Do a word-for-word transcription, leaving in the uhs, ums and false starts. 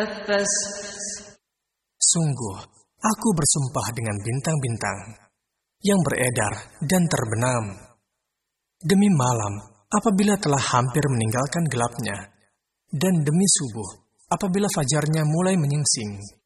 Sungguh, aku bersumpah dengan bintang-bintang yang beredar dan terbenam. Demi malam, apabila telah hampir meninggalkan gelapnya, dan demi subuh, apabila fajarnya mulai menyingsing.